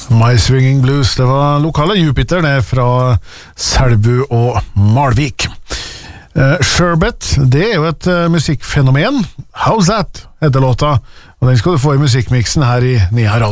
My Swinging Blues, det var lokale Jupiter, det fra Selbu og Malvik. Sherbet, det jo et musikkfenomen. How's That heter låta, og den skal du få i musikkmixen her i Nia Radio.